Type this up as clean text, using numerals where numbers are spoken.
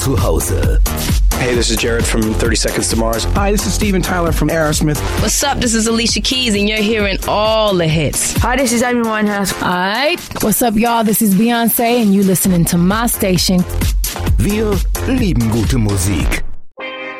zu Hause. Hey, this is Jared from 30 Seconds to Mars. Hi, this is Steven Tyler from Aerosmith. What's up? This is Alicia Keys, and you're hearing all the hits. Hi, this is Amy Winehouse. Alright. What's up, y'all? This is Beyonce, and you listening to my station. Wir lieben gute Musik.